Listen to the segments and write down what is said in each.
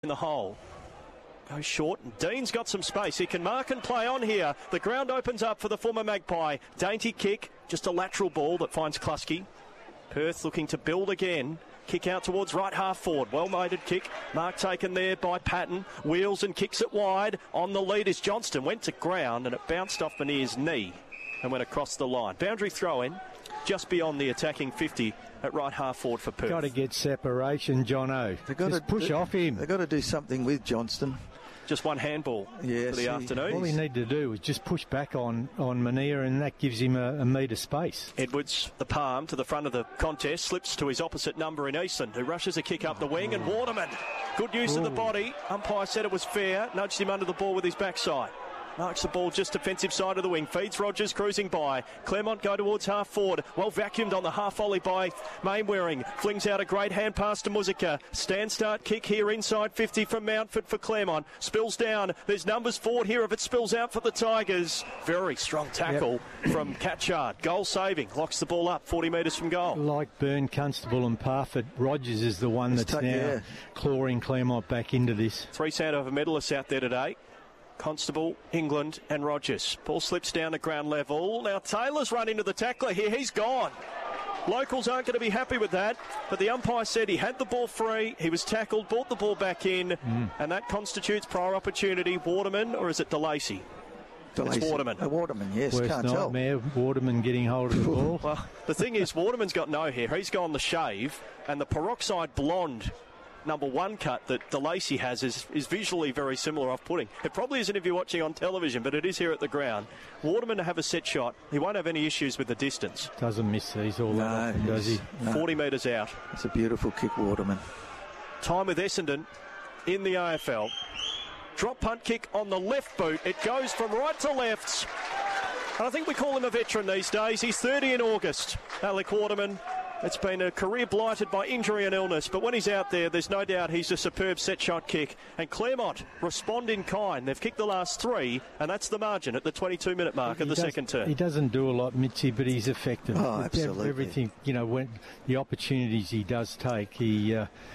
in the hole. Goes short, and Dean's got some space. He can mark and play on here. The ground opens up for the former Magpie. Dainty kick, just a lateral ball that finds Kluski. Perth looking to build again. Kick out towards right half forward. Well-mated kick. Mark taken there by Patton. Wheels and kicks it wide. On the lead is Johnston. Went to ground and it bounced off Manir's knee and went across the line. Boundary throw in just beyond the attacking 50 at right half forward for Perth. Got to get separation, Jono. Just push off him. They've got to do something with Johnston. Just one handball for the afternoon. All he need to do is just push back on Manir, and that gives him a metre space. Edwards, the palm to the front of the contest, slips to his opposite number in Eastland, who rushes a kick up the wing, and Waterman, good use of the body. Umpire said it was fair, nudged him under the ball with his backside. Marks the ball just defensive side of the wing. Feeds Rogers cruising by. Claremont go towards half forward. Well vacuumed on the half volley by Mainwaring. Flings out a great hand pass to Muzica. Stand start kick here inside 50 from Mountford for Claremont. Spills down. There's numbers forward here if it spills out for the Tigers. Very strong tackle from Catchard. Goal saving. Locks the ball up 40 metres from goal. Like Byrne, Constable and Parfitt, Rogers is the one that's now clawing Claremont back into this. 3 Sandover medalists out there today. Constable, England and Rogers. Ball slips down to ground level. Now Taylor's run into the tackler here. He's gone. Locals aren't going to be happy with that, but the umpire said he had the ball free, he was tackled, brought the ball back in, and that constitutes prior opportunity. Waterman, or is it DeLacy? It's Waterman. Waterman, yes, Worst can't nightmare, tell. Waterman getting hold of the ball. Well, the thing is, Waterman's got no hair. He's gone the shave, and the peroxide blonde number 1 cut that DeLacy has is visually very similar off-putting. It probably isn't if you're watching on television, but it is here at the ground. Waterman to have a set shot. He won't have any issues with the distance. Doesn't miss these all that often, does he? No. 40 metres out. It's a beautiful kick, Waterman. Time with Essendon in the AFL. Drop punt kick on the left boot. It goes from right to left. And I think we call him a veteran these days. He's 30 in August, Alec Waterman. It's been a career blighted by injury and illness, but when he's out there, there's no doubt he's a superb set shot kick. And Claremont respond in kind. They've kicked the last 3, and that's the margin at the 22-minute mark of the second term. He doesn't do a lot, Mitzi, but he's effective. Oh, absolutely. Everything, when the opportunities he does take, he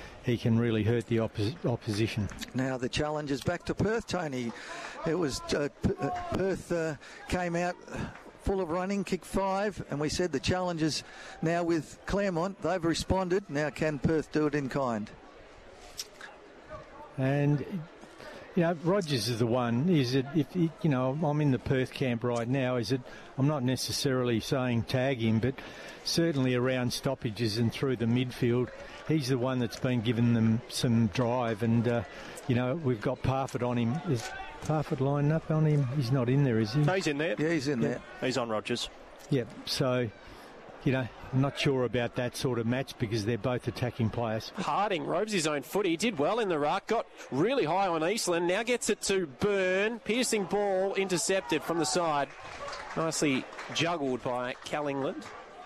can really hurt the opposition. Now the challenge is back to Perth, Tony. It was Perth came out full of running, kick 5, and we said the challenge is now with Claremont. They've responded. Now can Perth do it in kind? And Rogers is the one. Is it I'm in the Perth camp right now. I'm not necessarily saying tag him, but certainly around stoppages and through the midfield, he's the one that's been giving them some drive. And we've got Parfitt on him. Is Parfitt lined up on him? He's not in there, is he? No, he's in there. Yeah, he's in there. He's on Rogers. Yep. So, I'm not sure about that sort of match because they're both attacking players. Harding robes his own foot. He did well in the ruck. Got really high on Eastland. Now gets it to Byrne. Piercing ball intercepted from the side. Nicely juggled by Cal England.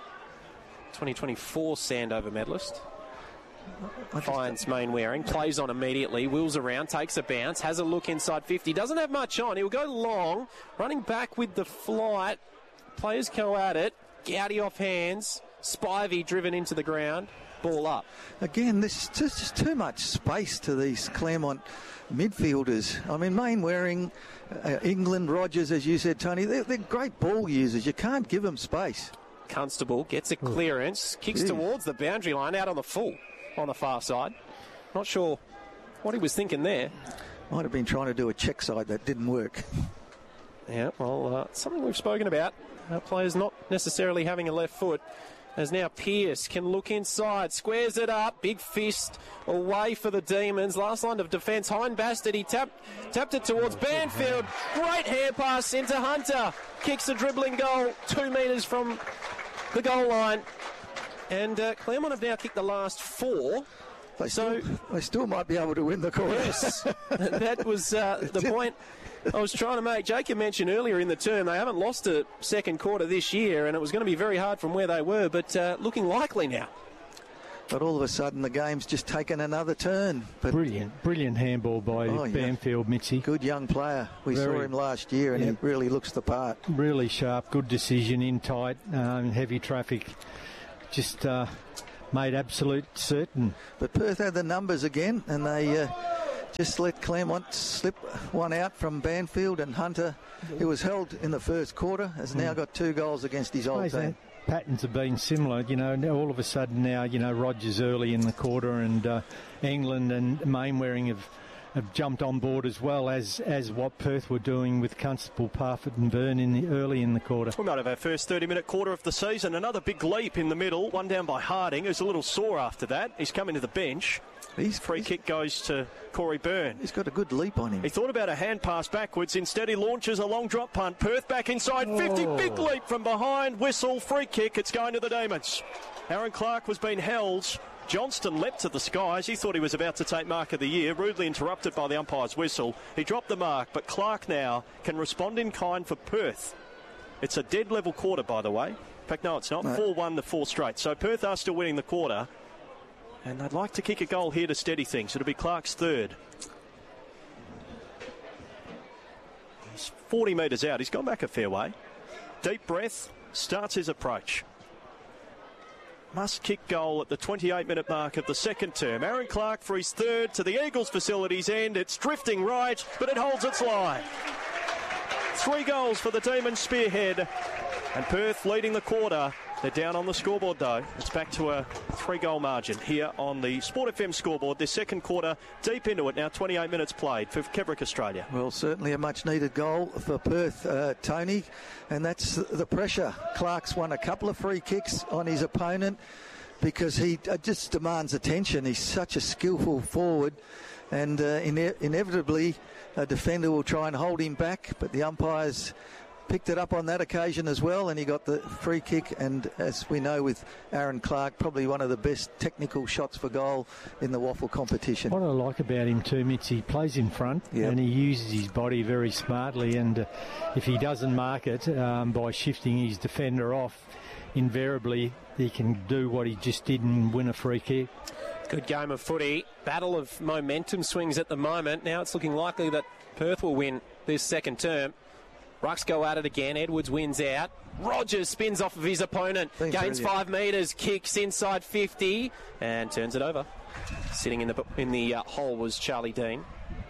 2024 Sandover medalist. Finds Mainwaring, plays on immediately, wheels around, takes a bounce, has a look inside 50, doesn't have much on, he'll go long, running back with the flight, players go at it, Gowdy off hands, Spivey driven into the ground, ball up. Again, there's just too much space to these Claremont midfielders. I mean, Mainwaring, England, Rogers, as you said, Tony, they're great ball users, you can't give them space. Constable gets a clearance, kicks towards the boundary line, out on the full. On the far side. Not sure what he was thinking there. Might have been trying to do a check side that didn't work. Yeah, well, something we've spoken about. Players not necessarily having a left foot. As now Pearce can look inside, squares it up, big fist away for the Demons. Last line of defence, Hein Bastard, he tapped it towards Banfield. Great hand pass into Hunter. Kicks a dribbling goal 2 metres from the goal line. And Claremont have now kicked the last 4. They still might be able to win the course. Yes, that was the point I was trying to make. Jacob mentioned earlier in the term they haven't lost a second quarter this year, and it was going to be very hard from where they were, but looking likely now. But all of a sudden the game's just taken another turn. But brilliant handball by Banfield, Mitzi. Good young player. We saw him last year, and he really looks the part. Really sharp, good decision in tight, heavy traffic. Just made absolute certain. But Perth had the numbers again, and they just let Claremont slip one out from Banfield, and Hunter, who was held in the first quarter, has now got 2 goals against his old team. Patterns have been similar, now all of a sudden now, Rogers early in the quarter, and England and Mainwaring have jumped on board as well as what Perth were doing with Constable, Parfitt and Byrne early in the quarter. We might have our first 30-minute quarter of the season. Another big leap in the middle, one down by Harding, who's a little sore after that. He's coming to the bench. Free kick goes to Corey Byrne. He's got a good leap on him. He thought about a hand pass backwards. Instead, he launches a long drop punt. Perth back inside 50. Big leap from behind. Whistle, free kick. It's going to the Demons. Aaron Clark was being held. Johnston leapt to the skies. He thought he was about to take mark of the year. Rudely interrupted by the umpire's whistle. He dropped the mark, but Clark now can respond in kind for Perth. It's a dead level quarter, by the way. In fact, no, it's not. 4-1 to 4 straight. So Perth are still winning the quarter. And they'd like to kick a goal here to steady things. It'll be Clark's third. He's 40 metres out. He's gone back a fair way. Deep breath. Starts his approach. Must kick goal at the 28-minute mark of the second term. Aaron Clark for his third to the Eagles facilities end. It's drifting right, but it holds its line. 3 goals for the Demons spearhead. And Perth leading the quarter. They're down on the scoreboard, though. It's back to a 3-goal margin here on the Sport FM scoreboard. This second quarter, deep into it now, 28 minutes played for Kebrick Australia. Well, certainly a much-needed goal for Perth, Tony, and that's the pressure. Clark's won a couple of free kicks on his opponent because he just demands attention. He's such a skillful forward, and inevitably a defender will try and hold him back, but the umpires picked it up on that occasion as well, and he got the free kick. And as we know with Aaron Clark, probably one of the best technical shots for goal in the waffle competition. What I like about him too, Mitch, he plays in front and he uses his body very smartly, and if he doesn't mark it by shifting his defender off, invariably he can do what he just did and win a free kick. Good game of footy. Battle of momentum swings at the moment. Now it's looking likely that Perth will win this second term. Rucks go at it again. Edwards wins out. Rogers spins off of his opponent. Gains 5 metres. Kicks inside 50 and turns it over. Sitting in the hole was Charlie Dean.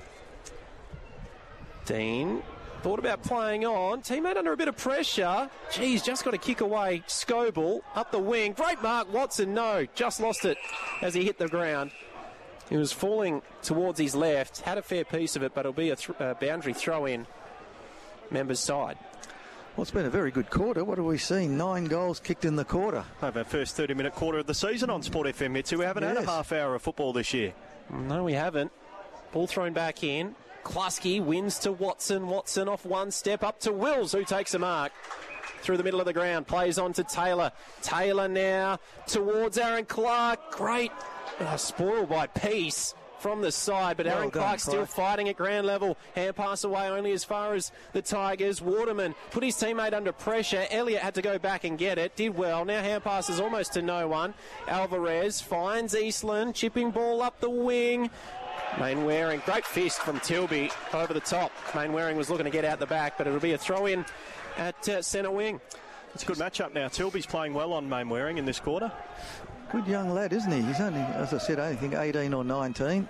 Dean thought about playing on. Teammate under a bit of pressure. Geez, just got to kick away. Scoble up the wing. Great mark. Watson, no. Just lost it as he hit the ground. He was falling towards his left. Had a fair piece of it, but it'll be a boundary throw-in. Members' side. Well, it's been a very good quarter. What have we seen? 9 goals kicked in the quarter. Over our first 30-minute quarter of the season on Sport FM, Mitsu. We haven't had a half hour of football this year. No, we haven't. Ball thrown back in. Klusky wins to Watson. Watson off one step up to Wills, who takes a mark. Through the middle of the ground. Plays on to Taylor. Taylor now towards Aaron Clark. Great spoil by Peace from the side, but Aaron Clark still fighting at ground level. Hand pass away only as far as the Tigers. Waterman put his teammate under pressure. Elliott had to go back and get it. Did well. Now hand passes almost to no one. Alvarez finds Eastland. Chipping ball up the wing. Mainwaring. Great fist from Tilby over the top. Mainwaring was looking to get out the back, but it'll be a throw-in at centre wing. It's a good matchup now. Tilby's playing well on Mainwaring in this quarter. Good young lad, isn't he? He's only, as I said, I think 18 or 19.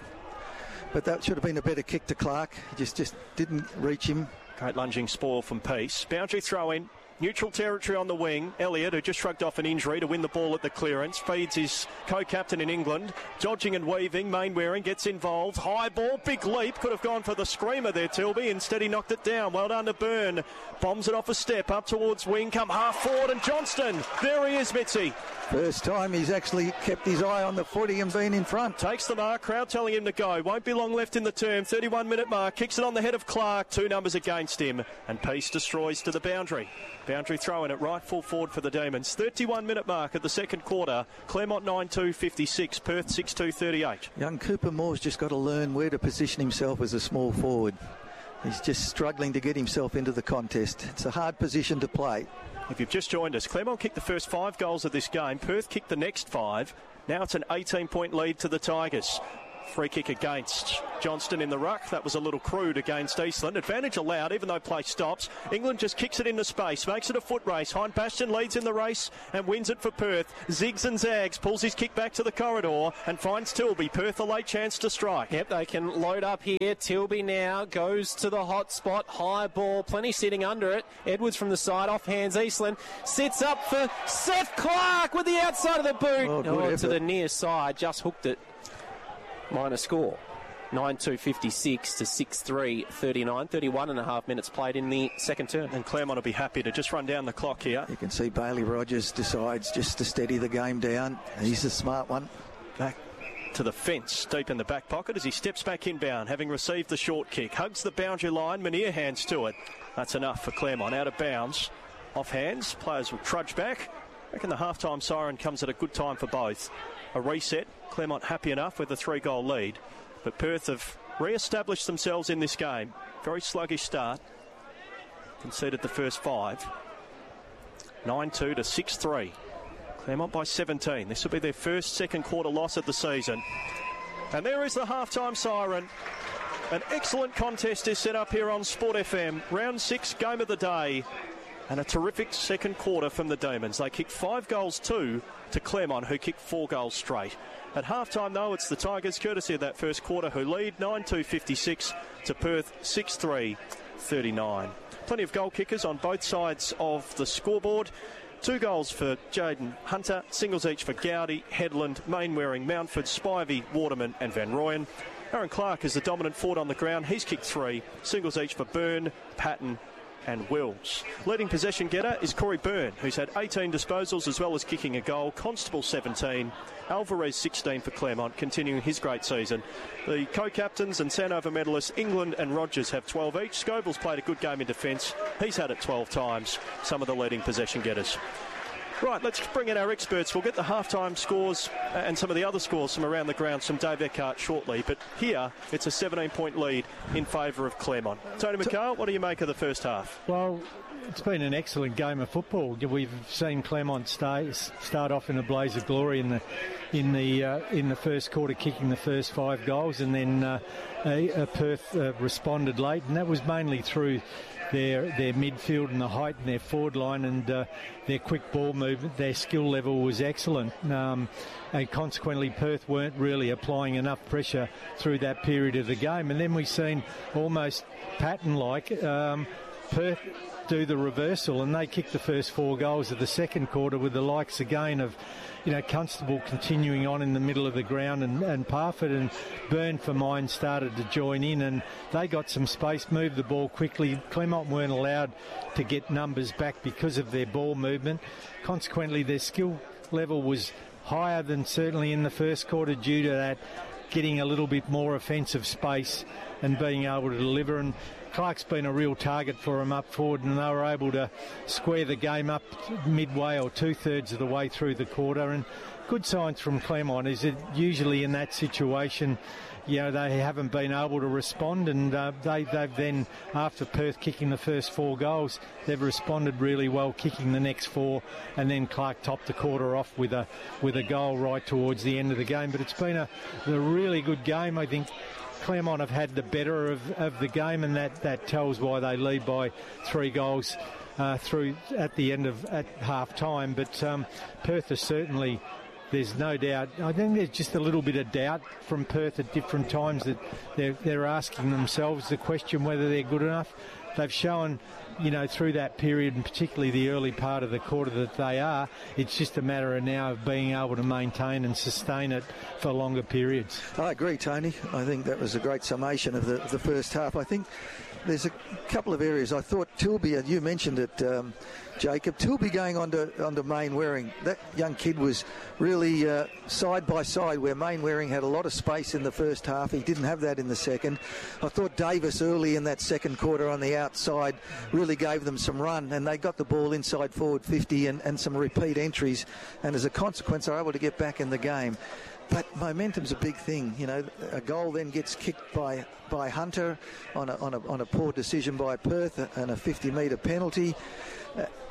But that should have been a better kick to Clark. He just didn't reach him. Great lunging spoil from Peace. Boundary throw in. Neutral territory on the wing. Elliott, who just shrugged off an injury to win the ball at the clearance, feeds his co-captain in England. Dodging and weaving. Mainwaring gets involved. High ball, big leap. Could have gone for the screamer there, Tilby. Instead, he knocked it down. Well done to Byrne. Bombs it off a step up towards wing. Come half forward, and Johnston. There he is, Mitzi. First time he's actually kept his eye on the footy and been in front. Takes the mark. Crowd telling him to go. Won't be long left in the term. 31-minute mark. Kicks it on the head of Clark. 2 numbers against him. And Peace destroys to the boundary. Boundary throw in at right full forward for the Demons. 31-minute mark at the second quarter. Claremont 9-2-56. Perth 6-2-38. Young Cooper Moore's just got to learn where to position himself as a small forward. He's just struggling to get himself into the contest. It's a hard position to play. If you've just joined us, Claremont kicked the first 5 goals of this game. Perth kicked the next 5. Now it's an 18-point lead to the Tigers. Free kick against Johnston in the ruck. That was a little crude against Eastland. Advantage allowed, even though play stops. England just kicks it into space, makes it a foot race. Hind Bastion leads in the race and wins it for Perth. Zigs and zags, pulls his kick back to the corridor and finds Tilby. Perth a late chance to strike. Yep, they can load up here. Tilby now goes to the hot spot. High ball, plenty sitting under it. Edwards from the side, off hands Eastland. Sits up for Seth Clark with the outside of the boot. To the near side, just hooked it. Minor score. 9-2-56 to 6-3-39. 31 and a half minutes played in the second term. And Claremont will be happy to just run down the clock here. You can see Bailey Rogers decides just to steady the game down. He's the smart one. Back to the fence, deep in the back pocket as he steps back inbound, having received the short kick. Hugs the boundary line, Munir hands to it. That's enough for Claremont. Out of bounds. Off hands, players will trudge back. I reckon the half-time siren comes at a good time for both. A reset, Claremont happy enough with a 3-goal lead. But Perth have re-established themselves in this game. Very sluggish start. Conceded the first 5. 9-2 to 6-3. Claremont by 17. This will be their first second quarter loss of the season. And there is the half-time siren. An excellent contest is set up here on Sport FM. Round 6, game of the day. And a terrific second quarter from the Demons. They kicked 5 goals to Claremont, who kicked 4 goals straight. At half-time, though, it's the Tigers, courtesy of that first quarter, who lead 9-2-56 to Perth 6-3-39. Plenty of goal kickers on both sides of the scoreboard. 2 goals for Jaden Hunter, singles each for Gowdy, Headland, Mainwaring, Mountford, Spivey, Waterman and Van Rooyen. Aaron Clark is the dominant forward on the ground. He's kicked 3, singles each for Byrne, Patton and Wills. Leading possession getter is Corey Byrne, who's had 18 disposals as well as kicking a goal. Constable 17, Alvarez 16 for Claremont, continuing his great season. The co-captains and Sandover medalists England and Rogers have 12 each. Scoble's played a good game in defence. He's had it 12 times. Some of the leading possession getters. Right, let's bring in our experts. We'll get the half-time scores and some of the other scores from around the grounds from Dave Eckhart shortly. But here, it's a 17-point lead in favour of Claremont. Tony McHale, what do you make of the first half? Well, it's been an excellent game of football. We've seen Claremont start off in a blaze of glory in the first quarter, kicking the first 5 goals, and then Perth responded late, and that was mainly through their midfield and the height in their forward line and their quick ball movement. Their skill level was excellent. And consequently, Perth weren't really applying enough pressure through that period of the game. And then we've seen almost pattern-like Perth do the reversal, and they kicked the first 4 goals of the second quarter with the likes again of Constable continuing on in the middle of the ground, and Parfitt and Byrne for mine started to join in, and they got some space, moved the ball quickly. Claremont weren't allowed to get numbers back because of their ball movement. Consequently, their skill level was higher than certainly in the first quarter due to that getting a little bit more offensive space and being able to deliver. And Clark's been a real target for him up forward, and they were able to square the game up midway or 2/3 of the way through the quarter. And good signs from Claremont is that usually in that situation, they haven't been able to respond, and they've then, after Perth kicking the first 4 goals, they've responded really well, kicking the next 4, and then Clark topped the quarter off with a goal right towards the end of the game. But it's been a really good game. I think Claremont have had the better of the game, and that tells why they lead by 3 goals through at the end at half time. But Perth is certainly, there's no doubt. I think there's just a little bit of doubt from Perth at different times that they're asking themselves the question whether they're good enough. They've shown, through that period, and particularly the early part of the quarter, that they are. It's just a matter of now of being able to maintain and sustain it for longer periods. I agree, Tony. I think that was a great summation of the first half. I think there's a couple of areas. I thought Tilby, and you mentioned it, Jacob, Tilby going onto Mainwaring. That young kid was really side by side, where Mainwaring had a lot of space in the first half. He didn't have that in the second. I thought Davis early in that second quarter on the outside really gave them some run, and they got the ball inside forward 50 and some repeat entries, and as a consequence they were able to get back in the game. But momentum's a big thing. A goal then gets kicked by Hunter on a poor decision by Perth and a 50-metre penalty.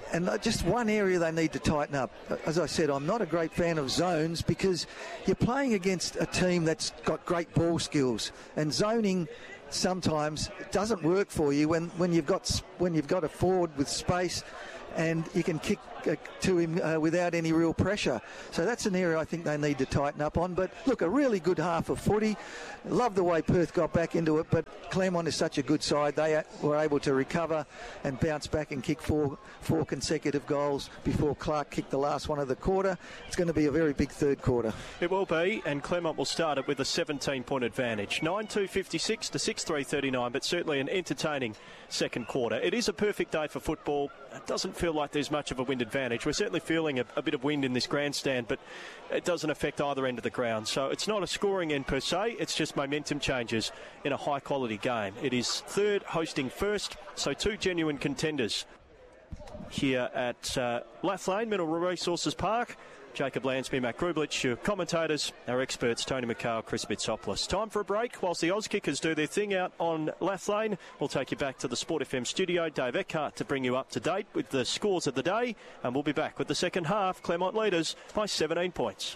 And just one area they need to tighten up. As I said, I'm not a great fan of zones because you're playing against a team that's got great ball skills, and zoning sometimes doesn't work for you when you've got a forward with space and you can kick to him without any real pressure. So that's an area I think they need to tighten up on. But look, a really good half of footy. Love the way Perth got back into it, but Claremont is such a good side. They were able to recover and bounce back and kick four consecutive goals before Clark kicked the last one of the quarter. It's going to be a very big third quarter. It will be, and Claremont will start it with a 17-point advantage. 9-2-56 to 6-3-39, but certainly an entertaining second quarter. It is a perfect day for football. It doesn't feel like there's much of a wind advantage. We're certainly feeling a bit of wind in this grandstand, but it doesn't affect either end of the ground. So it's not a scoring end per se, it's just momentum changes in a high-quality game. It is third hosting first, so two genuine contenders here at Lathlane, Mineral Resources Park. Jacob Lansby, Matt Grublich, your commentators, our experts, Tony McHale, Chris Mitsopoulos. Time for a break. Whilst the Auskickers do their thing out on Lathlane, we'll take you back to the Sport FM studio. Dave Eckhart to bring you up to date with the scores of the day, and we'll be back with the second half. Claremont leaders by 17 points.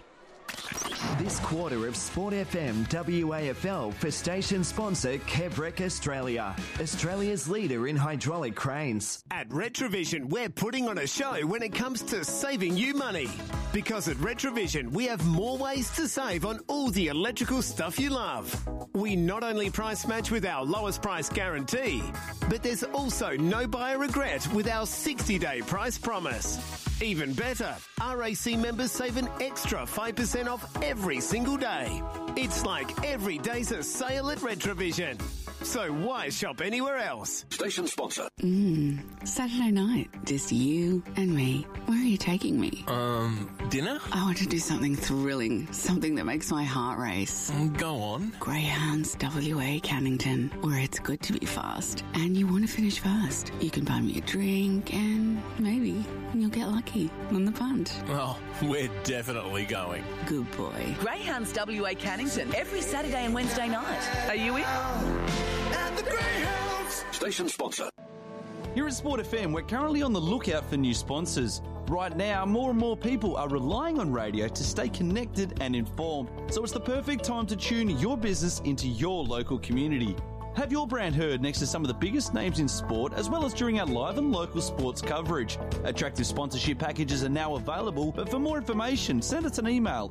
This quarter of Sport FM WAFL for station sponsor Kevrec Australia, Australia's leader in hydraulic cranes. At Retrovision, we're putting on a show when it comes to saving you money. Because at Retrovision, we have more ways to save on all the electrical stuff you love. We not only price match with our lowest price guarantee, but there's also no buyer regret with our 60-day price promise. Even better, RAC members save an extra 5% off every single day. It's like every day's a sale at Retrovision. So why shop anywhere else? Station sponsor. Saturday night, just you and me. Where are you taking me? Dinner? I want to do something thrilling, something that makes my heart race. Go on. Greyhounds WA Cannington, where it's good to be fast and you want to finish fast. You can buy me a drink and maybe you'll get lucky on the punt. Oh, we're definitely going. Good boy. Greyhounds WA Cannington, every Saturday and Wednesday night. Are you in? And the Greyhounds. Station sponsor. Here at Sport FM, we're currently on the lookout for new sponsors. Right now, more and more people are relying on radio to stay connected and informed, so it's the perfect time to tune your business into your local community. Have your brand heard next to some of the biggest names in sport, as well as during our live and local sports coverage. Attractive sponsorship packages are now available, but for more information, send us an email,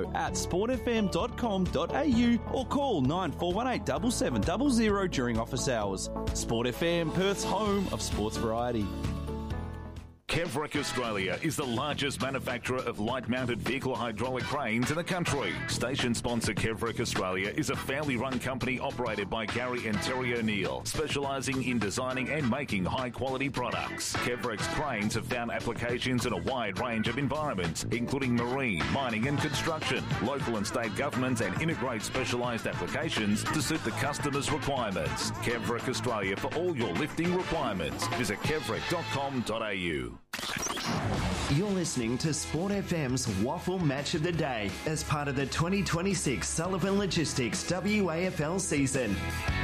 info@sportfm.com.au or call 9418 7700 during office hours. Sport FM, Perth's home of sports variety. Kevrec Australia is the largest manufacturer of light-mounted vehicle hydraulic cranes in the country. Station sponsor Kevrec Australia is a family-run company operated by Gary and Terry O'Neill, specialising in designing and making high-quality products. Kevrec's cranes have found applications in a wide range of environments, including marine, mining and construction, local and state governments, and integrate specialised applications to suit the customer's requirements. Kevrec Australia for all your lifting requirements. Visit kevrec.com.au. You're listening to Sport FM's Waffle Match of the Day as part of the 2026 Sullivan Logistics WAFL season.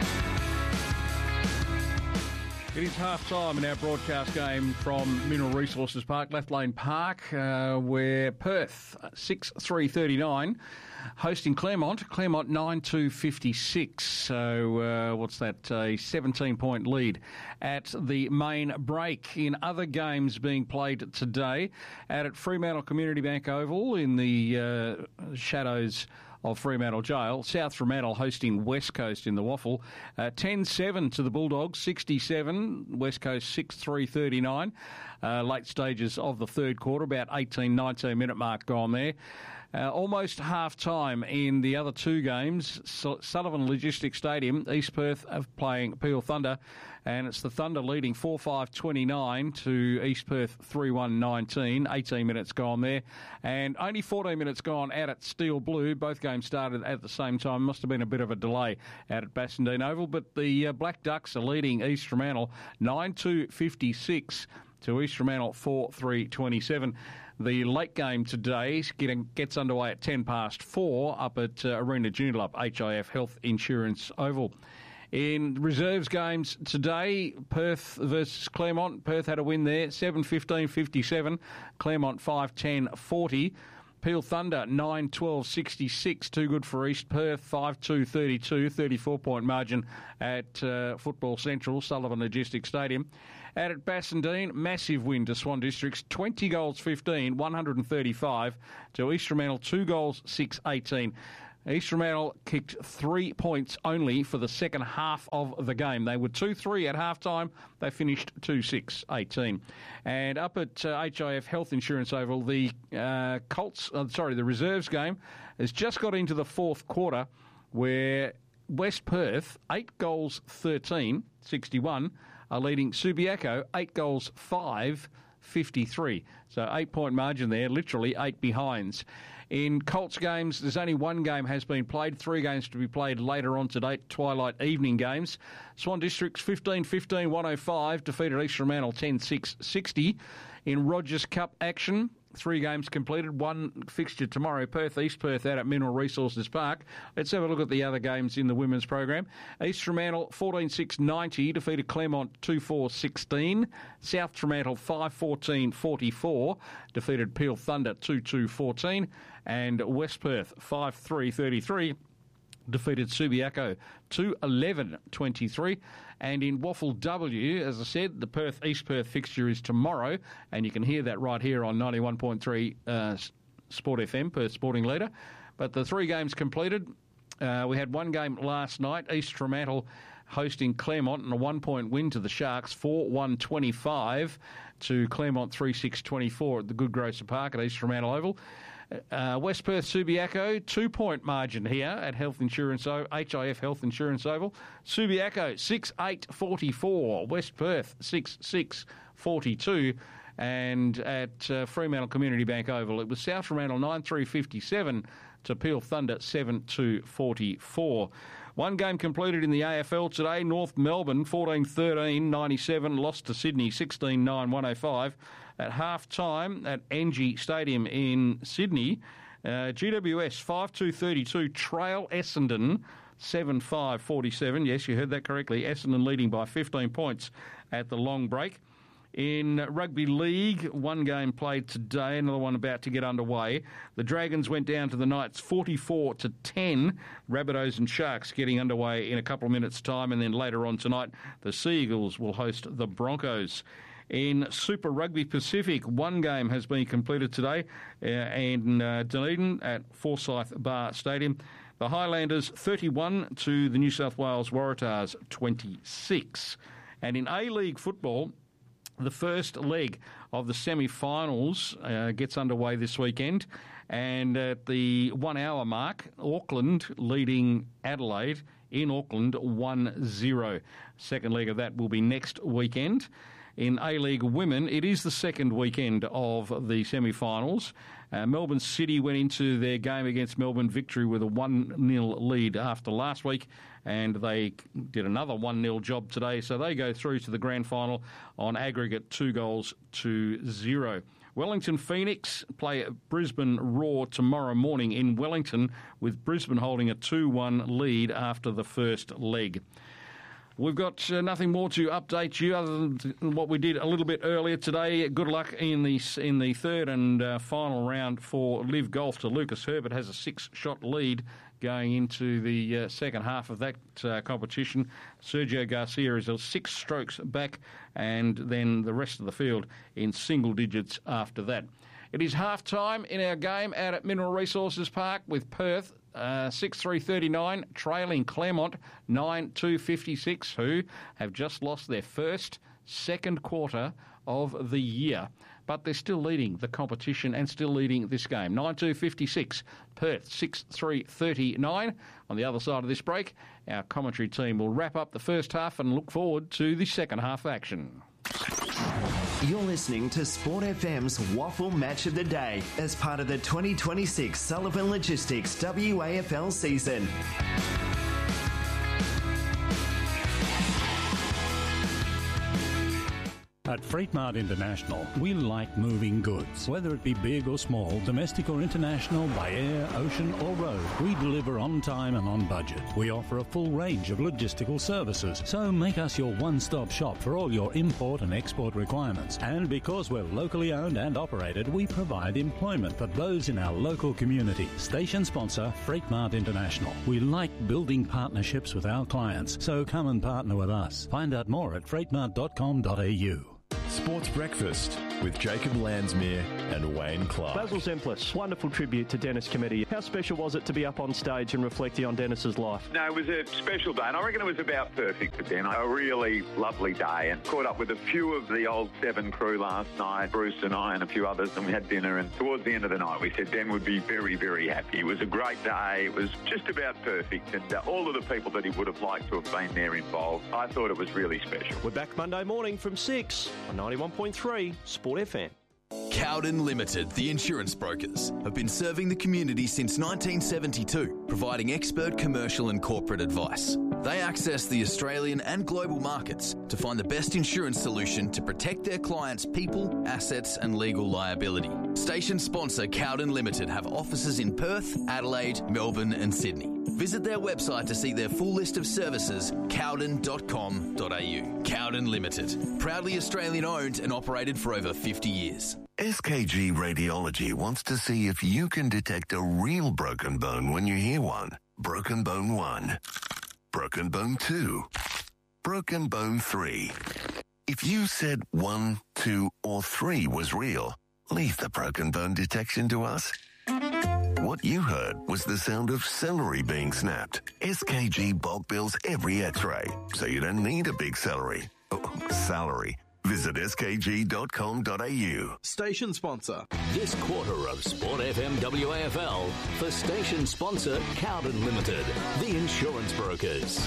It is half-time in our broadcast game from Mineral Resources Park, Lathlane Park, where Perth, 6-3-39, hosting Claremont 9-2-56. So what's that, a 17-point lead at the main break. In other games being played today, out at Fremantle Community Bank Oval in the shadows of Fremantle Jail, South Fremantle hosting West Coast in the Waffle. 10-7 to the Bulldogs, 67, West Coast 6-3-39. Late stages of the third quarter, about 18-19 minute mark gone there. Almost half-time in the other two games. Sullivan Logistics Stadium, East Perth playing Peel Thunder, and it's the Thunder leading 4-5-29 to East Perth 3-1-19. 18 minutes gone there, and only 14 minutes gone out at Steel Blue. Both games started at the same time. Must have been a bit of a delay out at Bassendean Oval, but the Black Ducks are leading East Fremantle 9-2-56 to East Fremantle 4-3-27. The late game today gets underway at 4:10 up at Arena Joondalup, HIF Health Insurance Oval. In reserves games today, Perth versus Claremont. Perth had a win there, 7-15-57. Claremont 5-10-40. Peel Thunder 9-12-66. Too good for East Perth 5-2-32. 34-point margin at Football Central, Sullivan Logistics Stadium. Out at Bassendean, massive win to Swan Districts, 20 goals 15, 135 to East Fremantle, 2 goals 6-18. East Fremantle kicked 3 points only for the second half of the game. They were 2-3 at half-time. They finished 2-6-18. And up at HIF Health Insurance Oval, the the reserves game has just got into the fourth quarter where West Perth, 8 goals 13, 61, are leading Subiaco, 8 goals 5, 53. So 8-point margin there, literally 8 behinds. In Colts games, there's only one game has been played, 3 games to be played later on today, twilight evening games. Swan Districts 15-15, 105, defeated East Fremantle 10-6, 60. In Rogers Cup action, 3 games completed, 1 fixture tomorrow, Perth, East Perth out at Mineral Resources Park. Let's have a look at the other games in the women's program. East Fremantle 14-6-90, defeated Claremont 2-4-16. South Fremantle 5-14-44, defeated Peel Thunder 2-2-14. And West Perth 5-3-33, defeated Subiaco 2-11-23. And in Waffle W, as I said, the Perth-East Perth fixture is tomorrow, and you can hear that right here on 91.3 Sport FM, Perth Sporting Leader. But the 3 games completed. We had 1 game last night, East Fremantle hosting Claremont, and a 1-point win to the Sharks, 4-1-25 to Claremont 3-6-24 at the Good Grocer Park at East Fremantle Oval. West Perth Subiaco, 2-point margin here at HIF Health Insurance Oval. Subiaco 6-8-44, West Perth 6-6-42, and at Fremantle Community Bank Oval it was South Fremantle 9-3-57 to Peel Thunder 7-2-44. 1 game completed in the AFL today. North Melbourne 14-13-97 lost to Sydney 16-9-105. At half-time at Engie Stadium in Sydney, GWS 5-2-32 trail Essendon 7-5-47. Yes, you heard that correctly. Essendon leading by 15 points at the long break. In Rugby League, 1 game played today, another one about to get underway. The Dragons went down to the Knights 44-10. Rabbitohs and Sharks getting underway in a couple of minutes' time, and then later on tonight, the Sea Eagles will host the Broncos. In Super Rugby Pacific, 1 game has been completed today in Dunedin at Forsyth Bar Stadium. The Highlanders 31 to the New South Wales Waratahs 26. And in A-League football, the first leg of the semi-finals gets underway this weekend. And at the 1 hour mark, Auckland leading Adelaide in Auckland 1-0. Second leg of that will be next weekend. In A-League Women, it is the second weekend of the semi-finals. Melbourne City went into their game against Melbourne Victory with a 1-0 lead after last week, and they did another 1-0 job today, so they go through to the grand final on aggregate 2-0. Wellington Phoenix play Brisbane Roar tomorrow morning in Wellington, with Brisbane holding a 2-1 lead after the first leg. We've got nothing more to update you other than what we did a little bit earlier today. Good luck in the third and final round for Live Golf to Lucas Herbert. Has a 6-shot lead going into the second half of that competition. Sergio Garcia is 6 strokes back, and then the rest of the field in single digits after that. It is half-time in our game out at Mineral Resources Park with Perth 6-3-39, trailing Claremont 9-2-56, who have just lost their second quarter of the year. But they're still leading the competition and still leading this game. 9-2-56, Perth 6-3-39. On the other side of this break, our commentary team will wrap up the first half and look forward to the second half action. You're listening to Sport FM's Waffle Match of the Day as part of the 2026 Sullivan Logistics WAFL season. At Freight Mart International, we like moving goods. Whether it be big or small, domestic or international, by air, ocean or road, we deliver on time and on budget. We offer a full range of logistical services, so make us your one-stop shop for all your import and export requirements. And because we're locally owned and operated, we provide employment for those in our local community. Station sponsor, Freight Mart International. We like building partnerships with our clients, so come and partner with us. Find out more at freightmart.com.au. Sports Breakfast with Jacob Landsmere and Wayne Clark. Basil Zemplis, wonderful tribute to Dennis Cometti. How special was it to be up on stage and reflecting on Dennis's life? No, it was a special day, and I reckon it was about perfect for Den. A really lovely day, and caught up with a few of the old Seven crew last night, Bruce and I and a few others, and we had dinner, and towards the end of the night we said Den would be very, very happy. It was a great day. It was just about perfect, and all of the people that he would have liked to have been there involved, I thought it was really special. We're back Monday morning from 6 on 91.3 Sport FM. Cowden Limited, the insurance brokers, have been serving the community since 1972, providing expert commercial and corporate advice. They access the Australian and global markets to find the best insurance solution to protect their clients' people, assets and legal liability. Station sponsor Cowden Limited have offices in Perth, Adelaide, Melbourne and Sydney. Visit their website to see their full list of services, cowden.com.au. Cowden Limited, proudly Australian owned and operated for over 50 years. SKG Radiology wants to see if you can detect a real broken bone when you hear one. Broken bone 1. Broken bone 2. Broken bone 3. If you said 1, 2 or 3 was real, leave the broken bone detection to us. What you heard was the sound of celery being snapped. SKG bulk bills every x-ray, so you don't need a big salary. Visit skg.com.au. Station sponsor. This quarter of Sport FM WAFL for station sponsor Cowden Limited, the insurance brokers.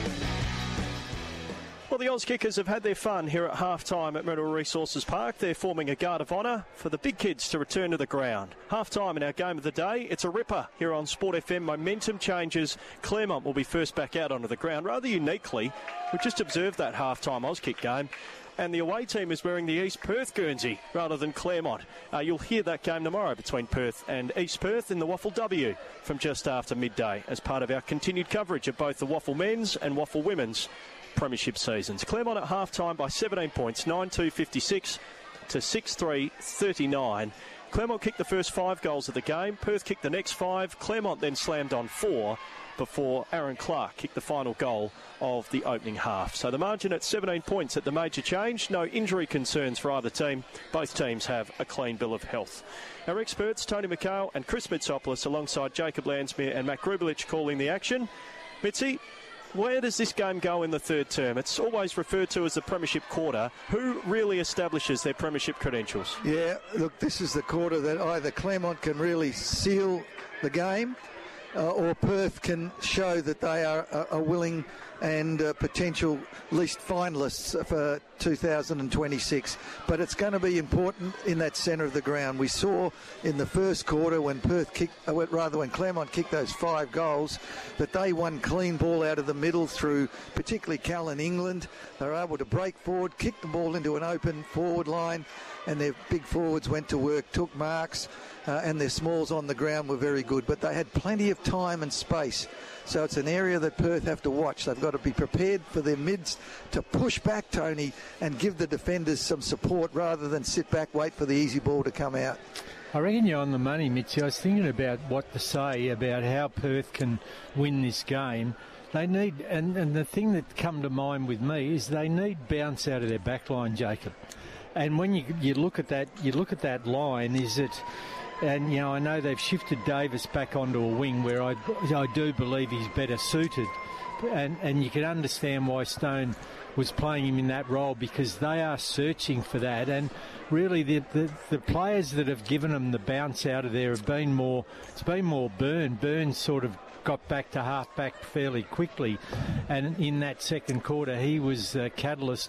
Well, the Oz Kickers have had their fun here at half-time at Mineral Resources Park. They're forming a guard of honour for the big kids to return to the ground. Half-time in our game of the day. It's a ripper here on Sport FM. Momentum changes. Claremont will be first back out onto the ground. Rather uniquely, we've just observed that half-time Oz Kick game. And the away team is wearing the East Perth Guernsey rather than Claremont. You'll hear that game tomorrow between Perth and East Perth in the Waffle W from just after midday as part of our continued coverage of both the Waffle men's and Waffle women's premiership seasons. Claremont at half-time by 17 points, 9-2-56 to 6-3-39. Claremont kicked the first 5 goals of the game. Perth kicked the next 5. Claremont then slammed on 4 before Aaron Clark kicked the final goal of the opening half. So the margin at 17 points at the major change. No injury concerns for either team. Both teams have a clean bill of health. Our experts, Tony McHale and Chris Mitsopoulos, alongside Jacob Landsmere and Matt Grubelich, calling the action. Mitzi, where does this game go in the third term? It's always referred to as the premiership quarter. Who really establishes their premiership credentials? Yeah, look, this is the quarter that either Claremont can really seal the game or Perth can show that they are a willing and potential least finalists for 2026. But it's going to be important in that centre of the ground. We saw in the first quarter when when Claremont kicked those 5 goals, that they won clean ball out of the middle through particularly Callan England. They were able to break forward, kick the ball into an open forward line, and their big forwards went to work, took marks, and their smalls on the ground were very good. But they had plenty of time and space. So it's an area that Perth have to watch. They've got to be prepared for their mids to push back, Tony, and give the defenders some support rather than sit back, wait for the easy ball to come out. I reckon you're on the money, Mitzi. I was thinking about what to say about how Perth can win this game. They need, and the thing that come to mind with me is they need bounce out of their back line, Jacob. And when you look at that line, is it... And, I know they've shifted Davis back onto a wing where I do believe he's better suited. And you can understand why Stone was playing him in that role, because they are searching for that. And really the players that have given them the bounce out of there have been more... It's been more Byrne. Byrne sort of got back to half-back fairly quickly. And in that second quarter, he was a catalyst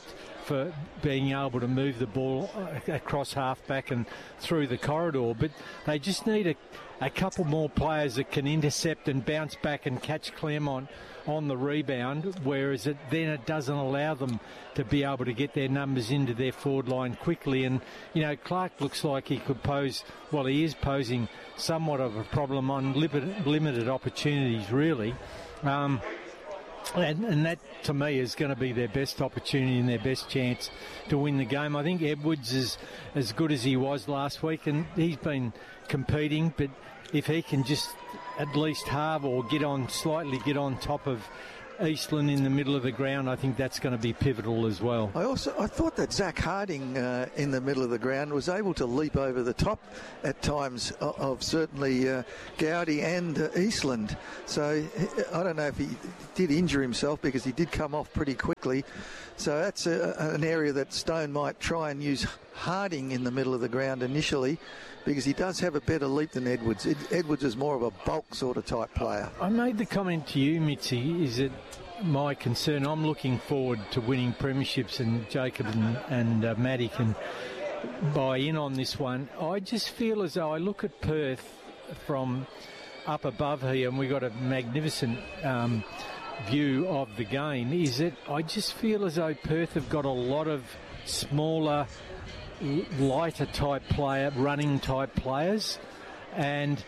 for being able to move the ball across half-back and through the corridor. But they just need a couple more players that can intercept and bounce back and catch Claremont on the rebound, whereas it doesn't allow them to be able to get their numbers into their forward line quickly. And, Clark looks like he could pose, well, he is posing somewhat of a problem on limited opportunities, really. And that, to me, is going to be their best opportunity and their best chance to win the game. I think Edwards is as good as he was last week, and he's been competing, but if he can just at least halve or get on top of Eastland in the middle of the ground, I think that's going to be pivotal as well. I thought that Zach Harding in the middle of the ground was able to leap over the top at times of certainly Gowdy and Eastland. So I don't know if he did injure himself, because he did come off pretty quickly. So that's an area that Stone might try and use Harding in the middle of the ground initially, because he does have a better leap than Edwards. Edwards is more of a bulk sort of type player. I made the comment to you, Mitzi, is that my concern, I'm looking forward to winning premierships, and Jacob and Matty can buy in on this one. I just feel as though I look at Perth from up above here, and we got a magnificent view of the game, is that I just feel as though Perth have got a lot of smaller, lighter type running type players, and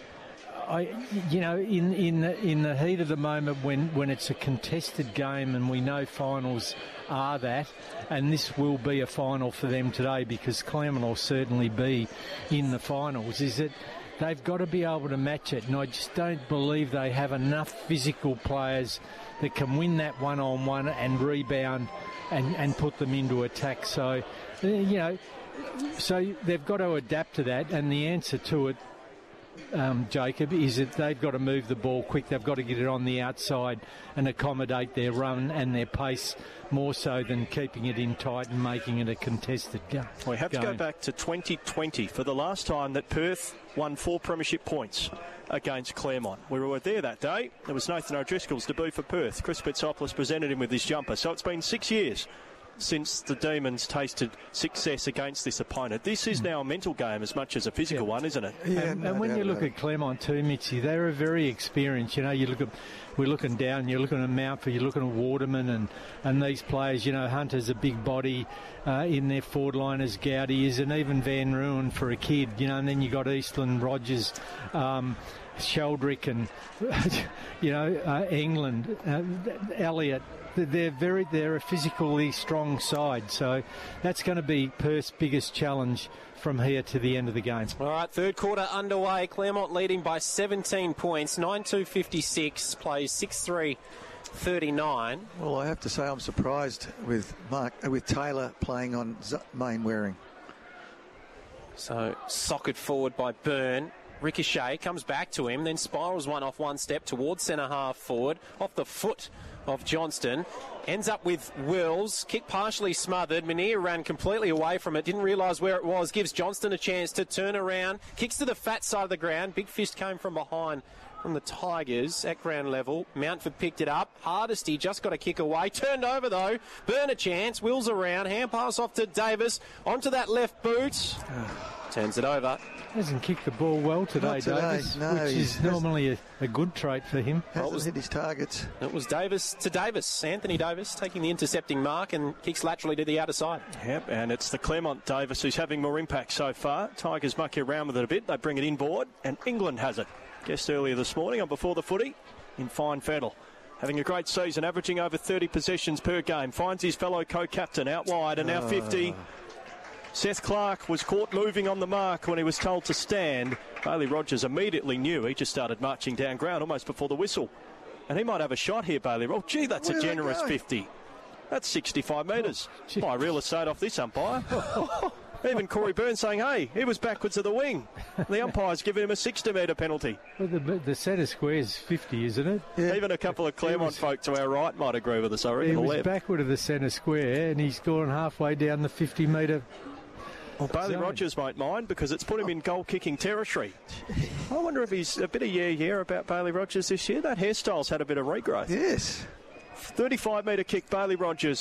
in the heat of the moment when it's a contested game, and we know finals are that, and this will be a final for them today because Claremont will certainly be in the finals, is that they've got to be able to match it, and I just don't believe they have enough physical players that can win that one-on-one and rebound and put them into attack. So, so they've got to adapt to that, and the answer to it, Jacob, is that they've got to move the ball quick. They've got to get it on the outside and accommodate their run and their pace more so than keeping it in tight and making it a contested game. We have to go back to 2020 for the last time that Perth won 4 premiership points against Claremont. We were there that day. It was Nathan O'Driscoll's debut for Perth. Chris Bitsopoulos presented him with his jumper. So it's been 6 years since the Demons tasted success against this opponent. This is now a mental game as much as a physical one, isn't it? Yeah, and when you look at Claremont too, Mitchy, they're very experienced. We're looking down, you're looking at Mountford, you're looking at Waterman and these players. Hunter's a big body in their forward line as Gowdy is, and even Van Ruin for a kid, and then you got Eastland, Rogers, Sheldrick and, England, Elliott. They're a physically strong side, so that's going to be Perth's biggest challenge from here to the end of the game. All right, third quarter underway. Claremont leading by 17 points, 9-2-56, plays 6-3-39. Well, I have to say I'm surprised with Taylor playing on main wearing. So socket forward by Byrne. Ricochet comes back to him, then spirals one off one step towards centre half forward, off the foot of Johnston, ends up with Wills, kick partially smothered. Munir ran completely away from it, didn't realise where it was, gives Johnston a chance to turn around, kicks to the fat side of the ground. Big fist came from behind from the Tigers at ground level. Mountford picked it up. Hardesty just got a kick away. Turned over though. Burn a chance. Wills around. Hand pass off to Davis. Onto that left boot. Turns it over. Hasn't kicked the ball well today, Davis, which is normally a good trait for him. Hasn't hit his targets. It was Davis to Davis. Anthony Davis taking the intercepting mark and kicks laterally to the outer side. Yep, and it's the Claremont Davis who's having more impact so far. Tigers mucking around with it a bit. They bring it inboard, and England has it. Guest earlier this morning on Before the Footy in Fine Fennell. Having a great season, averaging over 30 possessions per game. Finds his fellow co-captain out wide, and now 50. Seth Clark was caught moving on the mark when he was told to stand. Bailey Rogers immediately knew. He just started marching down ground almost before the whistle. And he might have a shot here, Bailey. Oh, gee, that's a generous 50. That's 65 metres. Buy real estate off this umpire. Even Corey Byrne saying, hey, he was backwards of the wing. The umpire's giving him a 60-metre penalty. Well, the centre square's 50, isn't it? Yeah. Even a couple of Claremont folk to our right might agree with us, I reckon. He was backward of the centre square, and he's gone halfway down the 50-metre. Well, Bailey Rogers won't mind because it's put him in goal-kicking territory. I wonder if he's a bit of yeah about Bailey Rogers this year. That hairstyle's had a bit of regrowth. Yes. 35-metre kick, Bailey Rogers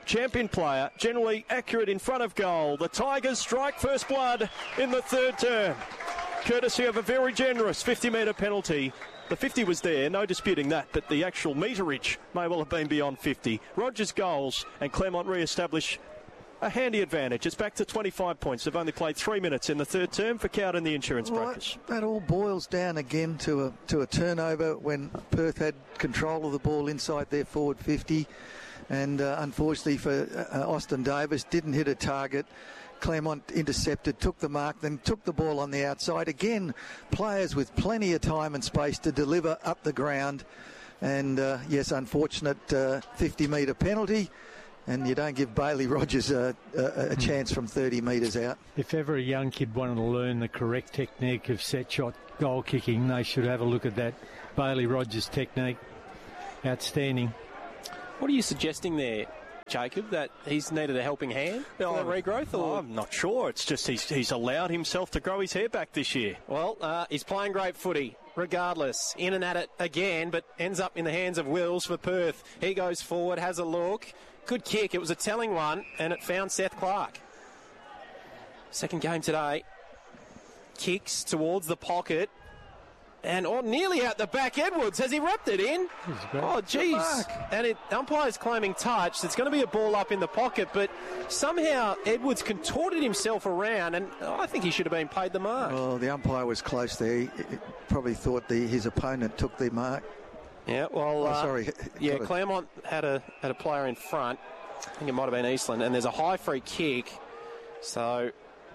champion player, generally accurate in front of goal. The Tigers strike first blood in the third term, courtesy of a very generous 50-metre penalty. The 50 was there, no disputing that, but the actual meterage may well have been beyond 50. Rogers goals, and Claremont re-establish a handy advantage. It's back to 25 points. They've only played 3 minutes in the third term for Cowden, the Insurance Brokers. That all boils down again to a turnover when Perth had control of the ball inside their forward 50, and unfortunately for Austin Davis, didn't hit a target. Claremont intercepted, took the mark, then took the ball on the outside. Again, players with plenty of time and space to deliver up the ground. And, yes, unfortunate 50-metre penalty. And you don't give Bailey Rogers a chance from 30 metres out. If ever a young kid wanted to learn the correct technique of set shot goal kicking, they should have a look at that. Bailey Rogers technique. Outstanding. What are you suggesting there, Jacob, that he's needed a helping hand for that regrowth? Or? I'm not sure. It's just he's allowed himself to grow his hair back this year. Well, he's playing great footy. Regardless, in and at it again, but ends up in the hands of Wills for Perth. He goes forward, has a look. Good kick. It was a telling one, and it found Seth Clark. Second game today. Kicks towards the pocket. And nearly out the back, Edwards. Has he wrapped it in? Oh, jeez. And umpire's claiming touch. It's going to be a ball up in the pocket, but somehow Edwards contorted himself around, and I think he should have been paid the mark. Well, the umpire was close there. He probably thought his opponent took the mark. Yeah, well, sorry. Yeah, Claremont had a player in front. I think it might have been Eastland, and there's a high free kick. So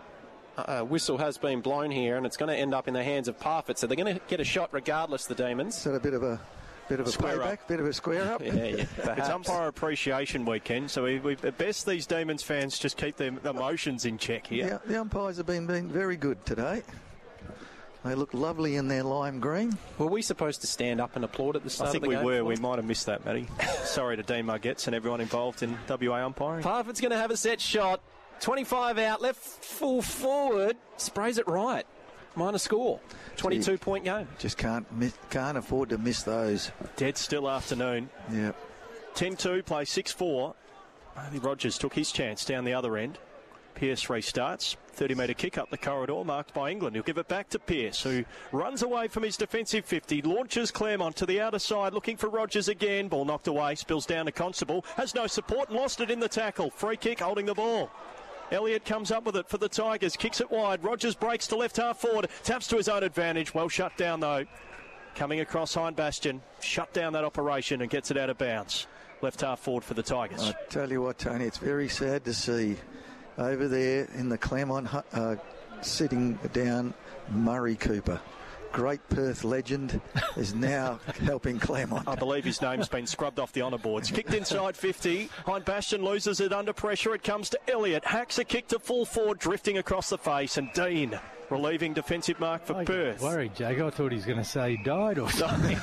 whistle has been blown here, and it's going to end up in the hands of Parfitt. So they're going to get a shot regardless, the Demons. Is that a bit of a playback, bit of a square up? Yeah, it's umpire appreciation weekend, so we at best these Demons fans just keep their emotions in check here. Yeah, the umpires have been very good today. They look lovely in their lime green. Were we supposed to stand up and applaud at the start of the game? I think we were. We might have missed that, Matty. Sorry to Dean Margetts and everyone involved in WA umpiring. Parfitt's going to have a set shot. 25 out, left full forward. Sprays it right. Minor score. 22-point game. Just can't afford to miss those. Dead still afternoon. Yeah. 10-2, play 6-4. Bailey Rogers took his chance down the other end. Pearce restarts. 30-metre kick up the corridor, marked by England. He'll give it back to Pearce, who runs away from his defensive 50, launches Claremont to the outer side, looking for Rogers again. Ball knocked away, spills down to Constable, has no support and lost it in the tackle. Free kick, holding the ball. Elliott comes up with it for the Tigers, kicks it wide. Rogers breaks to left half forward, taps to his own advantage. Well shut down, though. Coming across Hind Bastion, shut down that operation and gets it out of bounds. Left half forward for the Tigers. I tell you what, Tony, it's very sad to see over there in the Claremont sitting down Murray Cooper. Great Perth legend is now helping Claremont. I believe his name's been scrubbed off the honour boards. Kicked inside 50. Hind Bastion loses it under pressure. It comes to Elliott. Hacks a kick to full forward, drifting across the face. And Dean relieving defensive mark for Perth. Worried, Jake. I thought he was going to say he died or something.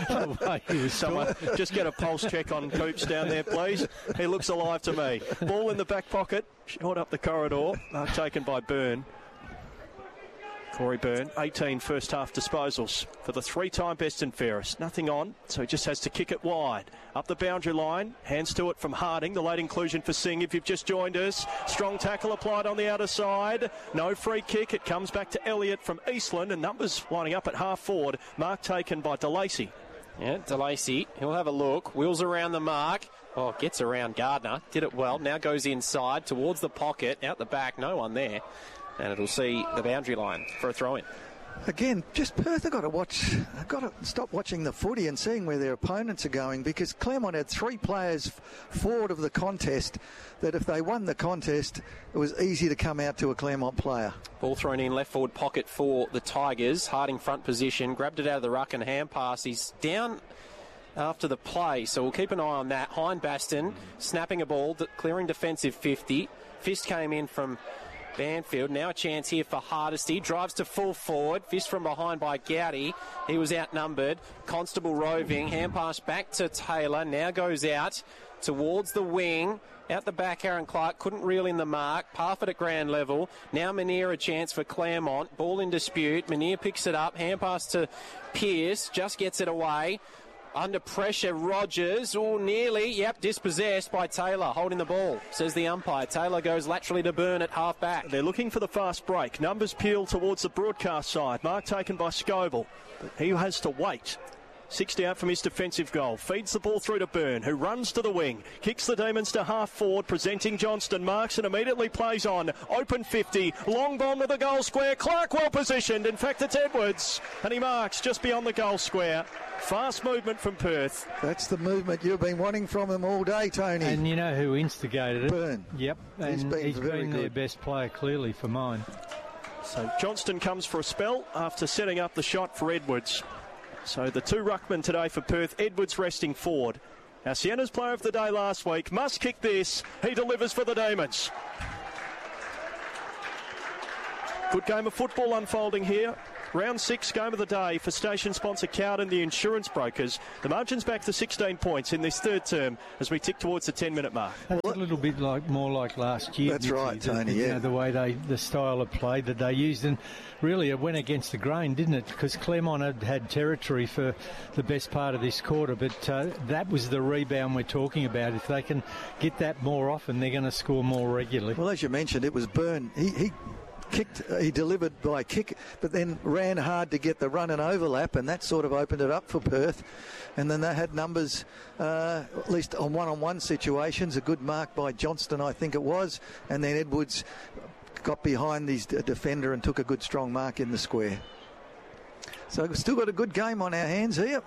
Someone just get a pulse check on Coops down there, please. He looks alive to me. Ball in the back pocket. Shot up the corridor. Taken by Byrne. Corey Byrne, 18 first half disposals for the three-time best and fairest. Nothing on, so he just has to kick it wide. Up the boundary line, hands to it from Harding, the late inclusion for Singh if you've just joined us. Strong tackle applied on the outer side. No free kick, it comes back to Elliott from Eastland, and numbers lining up at half forward. Mark taken by DeLacy. Yeah, DeLacy, he'll have a look, wheels around the mark. Oh, gets around Gardner, did it well, now goes inside towards the pocket, out the back, no one there. And it'll see the boundary line for a throw-in. Again, just Perth have got to stop watching the footy and seeing where their opponents are going, because Claremont had three players forward of the contest that if they won the contest, it was easy to come out to a Claremont player. Ball thrown in left forward pocket for the Tigers. Harding front position, grabbed it out of the ruck and hand pass. He's down after the play, so we'll keep an eye on that. Hind Baston snapping a ball, clearing defensive 50. Fist came in from Banfield. Now a chance here for Hardesty. Drives to full forward. Fist from behind by Gowdy. He was outnumbered. Constable roving. Hand pass back to Taylor. Now goes out towards the wing. Out the back, Aaron Clark couldn't reel in the mark. Parfitt at ground level. Now Manier a chance for Claremont. Ball in dispute. Manier picks it up. Hand pass to Pearce. Just gets it away. Under pressure, Rogers. Oh, nearly. Yep, dispossessed by Taylor, holding the ball, says the umpire. Taylor goes laterally to Byrne at half-back. They're looking for the fast break. Numbers peel towards the broadcast side. Mark taken by Scoble, but he has to wait. 60 out from his defensive goal. Feeds the ball through to Byrne, who runs to the wing. Kicks the Demons to half forward, presenting Johnston. Marks and immediately plays on. Open 50. Long bomb to the goal square. Clark well positioned. In fact, it's Edwards. And he marks just beyond the goal square. Fast movement from Perth. That's the movement you've been wanting from him all day, Tony. And you know who instigated it? Byrne. Yep. And he's been their best player, clearly, for mine. So Johnston comes for a spell after setting up the shot for Edwards. So the two ruckmen today for Perth, Edwards resting forward. Our Sienna's player of the day last week must kick this. He delivers for the Demons. Good game of football unfolding here. Round 6 game of the day for station sponsor Cowden, the insurance brokers. The margin's back to 16 points in this third term as we tick towards the 10-minute mark. That's a little bit more like last year. That's right, Tony, yeah. The way the style of play that they used, and really it went against the grain, didn't it? Because Claremont had territory for the best part of this quarter, but that was the rebound we're talking about. If they can get that more often, they're going to score more regularly. Well, as you mentioned, it was Byrne. He delivered by kick, but then ran hard to get the run and overlap, and that sort of opened it up for Perth. And then they had numbers, at least on one-on-one situations, a good mark by Johnston, I think it was, and then Edwards got behind his defender and took a good strong mark in the square. So we've still got a good game on our hands here.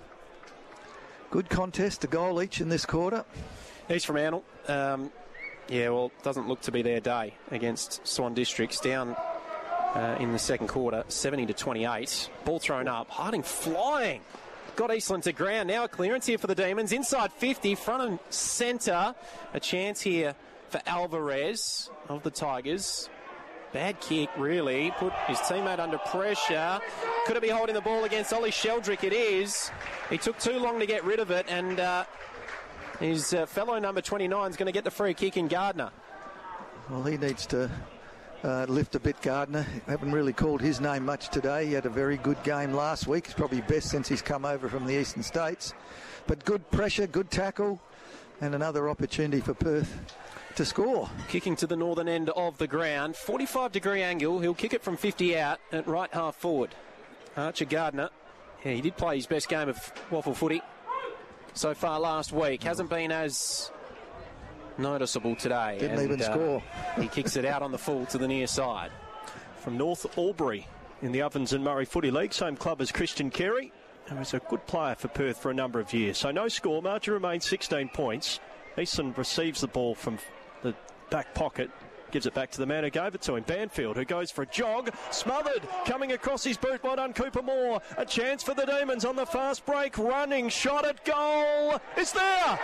Good contest, a goal each in this quarter. He's from Arnold. Yeah, well, it doesn't look to be their day against Swan Districts. Down in the second quarter, 70-28. Ball thrown up. Harding flying. Got Eastland to ground. Now a clearance here for the Demons. Inside 50, front and centre. A chance here for Alvarez of the Tigers. Bad kick, really. Put his teammate under pressure. Could it be holding the ball against Ollie Sheldrick? It is. He took too long to get rid of it, and his fellow number 29 is going to get the free kick in Gardner. Well, he needs to lift a bit, Gardner. Haven't really called his name much today. He had a very good game last week. It's probably best since he's come over from the Eastern States. But good pressure, good tackle, and another opportunity for Perth to score. Kicking to the northern end of the ground. 45-degree angle. He'll kick it from 50 out at right half forward. Archer Gardner. Yeah, he did play his best game of waffle footy so far last week. Hasn't been as noticeable today. Didn't even score. He kicks it out on the full to the near side. From North Albury in the Ovens and Murray Footy League, same club as Christian Carey, who was a good player for Perth for a number of years. So no score, margin remains 16 points. Eastland receives the ball from the back pocket, gives it back to the man who gave it to him, Banfield, who goes for a jog, smothered, coming across his boot, well done, Cooper Moore. A chance for the Demons on the fast break, running, shot at goal, it's there!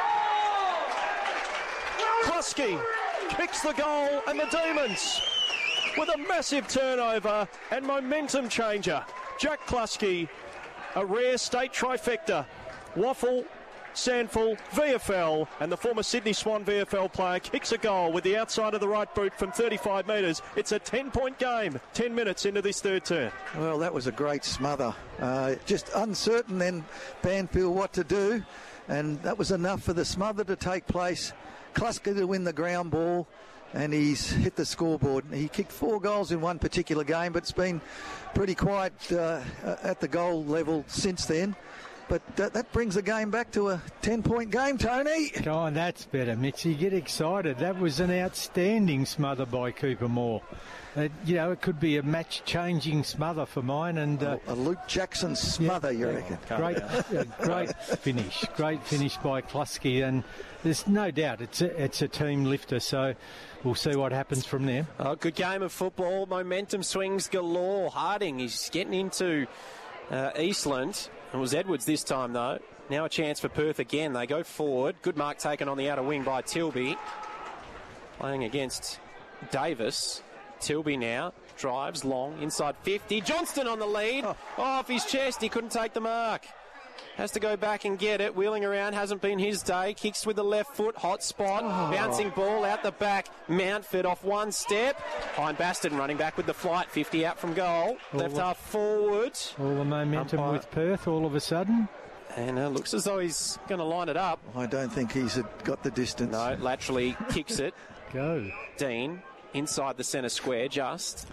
Klusky kicks the goal, and the Demons, with a massive turnover and momentum changer. Jack Klusky, a rare state trifecta, waffle, Sandful, VFL, and the former Sydney Swan VFL player kicks a goal with the outside of the right boot from 35 metres. It's a 10-point game, 10 minutes into this third term. Well, that was a great smother. Just uncertain then, Banfield, what to do, and that was enough for the smother to take place. Klusky to win the ground ball, and he's hit the scoreboard. He kicked 4 goals in one particular game, but it's been pretty quiet at the goal level since then. But that brings the game back to a 10-point game, Tony. Go on, that's better, Mitchy. Get excited. That was an outstanding smother by Cooper Moore. It could be a match-changing smother for mine. And a Luke Jackson smother, you reckon? Great finish. Great finish by Klusky. And there's no doubt it's a team lifter, so we'll see what happens from there. Oh, good game of football. Momentum swings galore. Harding is getting into Eastland. It was Edwards this time, though. Now a chance for Perth again. They go forward. Good mark taken on the outer wing by Tilby. Playing against Davis. Tilby now drives long, inside 50. Johnston on the lead. Off his chest. He couldn't take the mark. Has to go back and get it. Wheeling around. Hasn't been his day. Kicks with the left foot. Hot spot. Bouncing ball out the back. Mountford off one step. Pine Baston running back with the flight. 50 out from goal. Left half forward. All the momentum with Perth all of a sudden. And looks as though he's going to line it up. I don't think he's got the distance. No, laterally kicks it. Go. Dean, inside the centre square, just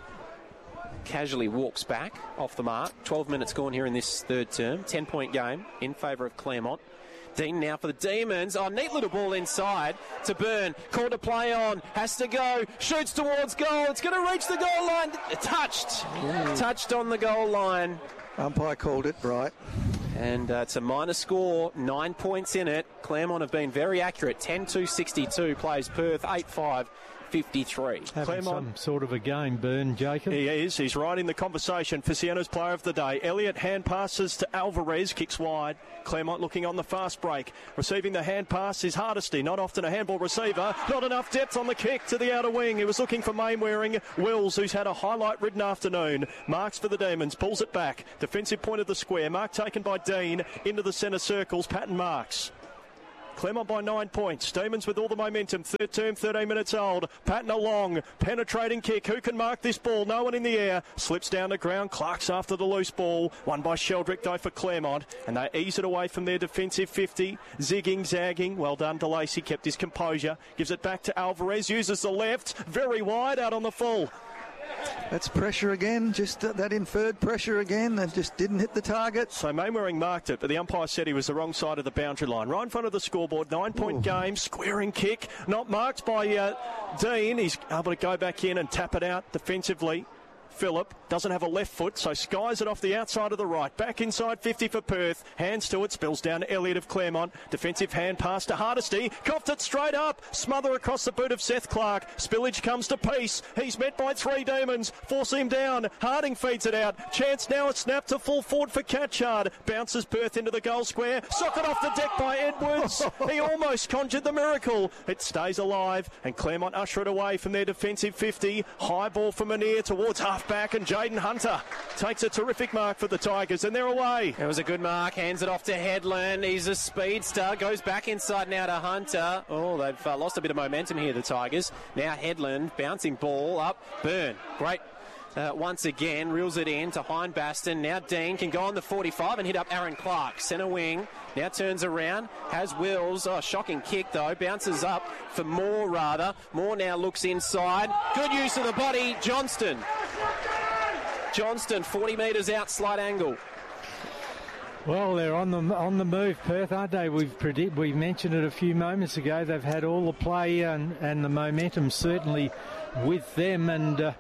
casually walks back off the mark. 12 minutes gone here in this third term. 10-point game in favour of Claremont. Dean now for the Demons. Oh, neat little ball inside to Byrne. Called to play on. Has to go. Shoots towards goal. It's going to reach the goal line. Touched. Ooh. Touched on the goal line. Umpire called it, right. And it's a minor score. 9 points in it. Claremont have been very accurate. 10-2-62 plays Perth. 8-5. 53. Having some sort of a game, Byrne, Jacob. He is. He's right in the conversation for Sienna's player of the day. Elliott hand passes to Alvarez, kicks wide. Claremont looking on the fast break. Receiving the hand pass is Hardesty. Not often a handball receiver. Not enough depth on the kick to the outer wing. He was looking for Mainwaring. Wills, who's had a highlight-ridden afternoon. Marks for the Demons. Pulls it back. Defensive point of the square. Mark taken by Dean. Into the centre circles. Patton marks. Claremont by 9 points. Demons with all the momentum. Third term, 13 minutes old. Patton a long, penetrating kick. Who can mark this ball? No one in the air. Slips down the ground. Clark's after the loose ball. Won by Sheldrick, though, for Claremont. And they ease it away from their defensive 50. Zigging, zagging. Well done to Lacey. Kept his composure. Gives it back to Alvarez. Uses the left. Very wide out on the full. That's pressure again, just that inferred pressure again, and just didn't hit the target. So Mainwaring marked it, but the umpire said he was the wrong side of the boundary line. Right in front of the scoreboard, 9-point game, squaring kick, not marked by Dean. He's able to go back in and tap it out defensively. Phillip doesn't have a left foot, so skies it off the outside of the right. Back inside 50 for Perth. Hands to it, spills down to Elliott of Claremont. Defensive hand pass to Hardesty. Coughed it straight up. Smother across the boot of Seth Clark. Spillage comes to Peace. He's met by 3 Demons. Force him down. Harding feeds it out. Chance now a snap to full forward for Catchard. Bounces Perth into the goal square. Socket off the deck by Edwards. He almost conjured the miracle. It stays alive, and Claremont usher it away from their defensive 50. High ball from Anir towards half-back, and Jaden Hunter takes a terrific mark for the Tigers, and they're away. It was a good mark. Hands it off to Headland. He's a speedster. Goes back inside now to Hunter. Oh, they've lost a bit of momentum here, the Tigers. Now Headland, bouncing ball up. Byrne, great. Once again, reels it in to Hindbaston. Now Dean can go on the 45 and hit up Aaron Clark. Centre wing, now turns around, has Wills. Oh, shocking kick though. Bounces up for Moore rather. Moore now looks inside. Good use of the body. Johnston, 40 metres out, slight angle. Well, they're on the move, Perth, aren't they? We mentioned it a few moments ago. They've had all the play and the momentum certainly with them, and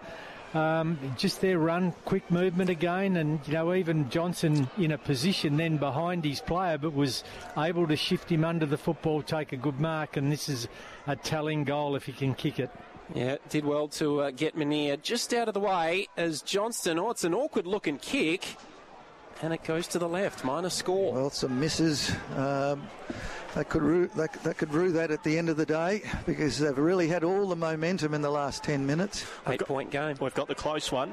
just their run, quick movement again, and even Johnson in a position then behind his player, but was able to shift him under the football, take a good mark, and this is a telling goal if he can kick it. Yeah, did well to get Manier just out of the way as Johnston. Oh, it's an awkward looking kick, and it goes to the left. Minor score. Well, some misses. That could rue that at the end of the day, because they've really had all the momentum in the last 10 minutes. 8-point game. We've got the close one.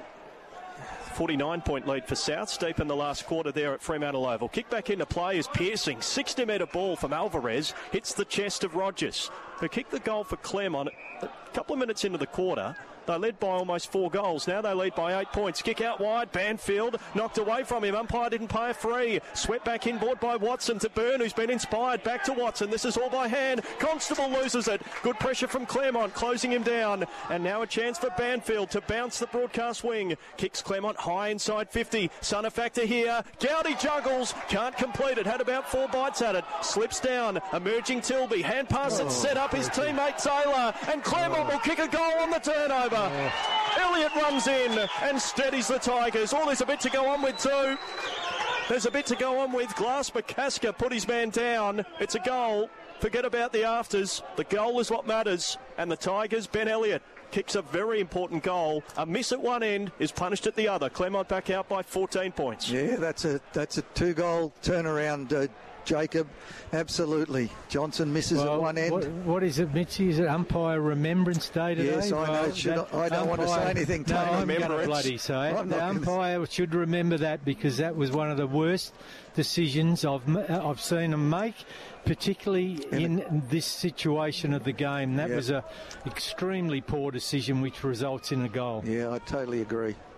49-point lead for Souths deep in the last quarter there at Fremantle Oval. Kick back into play is piercing. 60-metre ball from Alvarez. Hits the chest of Rogers, who kicked the goal for Claremont a couple of minutes into the quarter. They led by almost 4 goals. Now they lead by 8 points. Kick out wide. Banfield knocked away from him. Umpire didn't pay a free. Swept back inboard by Watson to Byrne, who's been inspired. Back to Watson. This is all by hand. Constable loses it. Good pressure from Claremont, closing him down. And now a chance for Banfield to bounce the broadcast wing. Kicks Claremont high inside 50. Sunner factor here. Gowdy juggles. Can't complete it. Had about 4 bites at it. Slips down. Emerging Tilby. Hand pass it. Set up his teammate Taylor. And Claremont will kick a goal on the turnover. Elliott runs in and steadies the Tigers. Oh, there's a bit to go on with too. There's a bit to go on with. Glass McCasker put his man down. It's a goal. Forget about the afters. The goal is what matters. And the Tigers, Ben Elliott kicks a very important goal. A miss at one end is punished at the other. Claremont back out by 14 points. Yeah, that's a 2-goal turnaround, Jacob. Absolutely. Johnson misses at one end. What is it, Mitchie? Is it Umpire Remembrance Day today? Yes, I know. I don't want to say anything. No, I'm going to bloody say it. The umpire should remember that, because that was one of the worst decisions I've seen them make, particularly in this situation of the game. That was an extremely poor decision, which results in a goal. Yeah, I totally agree.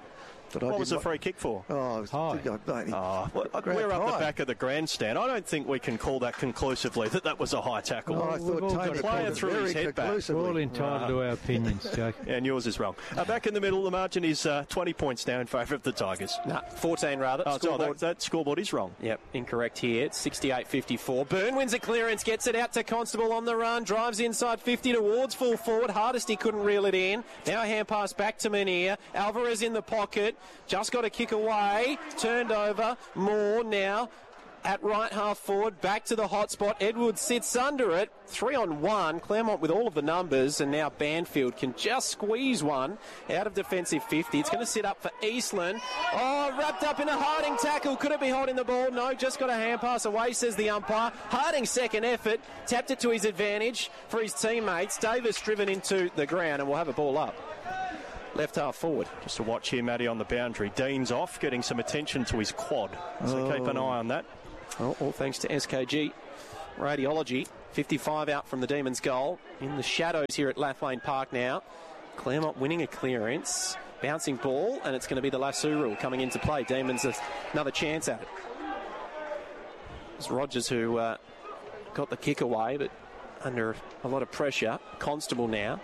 What was the free kick for? Oh, we're up the back of the grandstand. I don't think we can call that conclusively that was a high tackle. I thought Tony player threw his head back. We're all entitled to our opinions, Jake. And yours is wrong. Back in the middle, the margin is 20 points now in favour of the Tigers. 14 rather. That scoreboard is wrong. Yep, incorrect here. It's 68-54. Byrne wins a clearance, gets it out to Constable on the run, drives inside 50 towards full forward. Hardesty couldn't reel it in. Now a hand pass back to Munir. Alvarez in the pocket. Just got a kick away. Turned over. Moore now at right half forward. Back to the hot spot. Edwards sits under it. 3-on-1. Claremont with all of the numbers. And now Banfield can just squeeze one out of defensive 50. It's going to sit up for Eastland. Oh, wrapped up in a Harding tackle. Could it be holding the ball? No, just got a hand pass away, says the umpire. Harding's second effort. Tapped it to his advantage for his teammates. Davis driven into the ground and we'll have a ball up. Left half forward. Just to watch here, Matty, on the boundary. Dean's off, getting some attention to his quad. So keep an eye on that. Well, all thanks to SKG Radiology. 55 out from the Demons' goal. In the shadows here at Lathlane Park now. Claremont winning a clearance. Bouncing ball, and it's going to be the lasso rule coming into play. Demons another chance at it. It's Rogers who got the kick away, but under a lot of pressure. Constable now.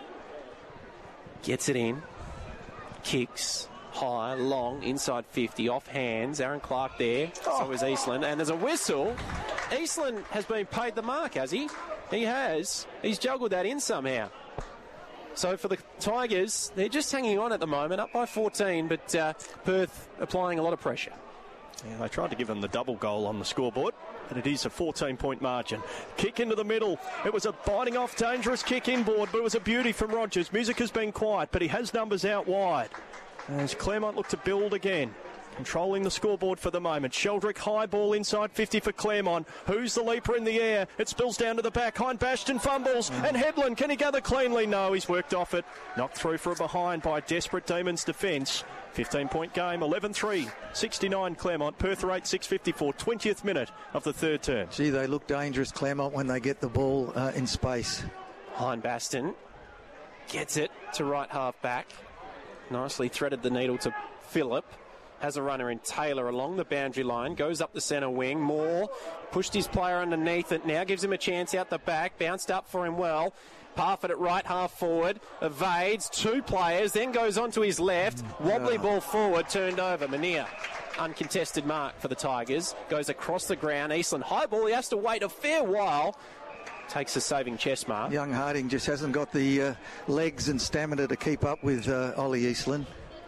Gets it in, kicks, high, long, inside 50, off hands. Aaron Clark there, so is Eastland. And there's a whistle. Eastland has been paid the mark, has he? He has. He's juggled that in somehow. So for the Tigers, they're just hanging on at the moment, up by 14, but Perth applying a lot of pressure. Yeah, they tried to give him the double goal on the scoreboard, but it is a 14-point margin. Kick into the middle. It was a biting off, dangerous kick inboard, but it was a beauty from Rogers. Music has been quiet, but he has numbers out wide. As Claremont look to build again. Controlling the scoreboard for the moment. Sheldrick, high ball inside 50 for Claremont. Who's the leaper in the air? It spills down to the back. Hind Bashton fumbles. And Headland, can he gather cleanly? No, he's worked off it. Knocked through for a behind by a desperate Demons defence. 15-point game, 11-3. 69 Claremont. Perth 8, 6:54. 20th minute of the third term. Gee, they look dangerous, Claremont, when they get the ball in space. Hind Bashton gets it to right half back. Nicely threaded the needle to Phillip. Has a runner in Taylor along the boundary line. Goes up the centre wing. Moore pushed his player underneath it. Now gives him a chance out the back. Bounced up for him well. Parfitt at right half forward. Evades two players. Then goes on to his left. Wobbly ball forward. Turned over. Munir. Uncontested mark for the Tigers. Goes across the ground. Eastland high ball. He has to wait a fair while. Takes a saving chest mark. Young Harding just hasn't got the legs and stamina to keep up with Ollie Eastland.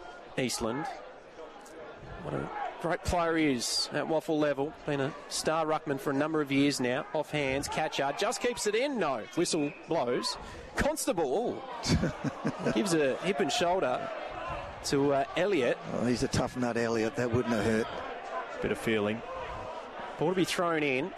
What a great player he is at waffle level. Been a star ruckman for a number of years now. Off hands, catcher, just keeps it in. No, whistle blows. Constable gives a hip and shoulder to Elliott. Oh, he's a tough nut, Elliott. That wouldn't have hurt. Bit of feeling. Ball to be thrown in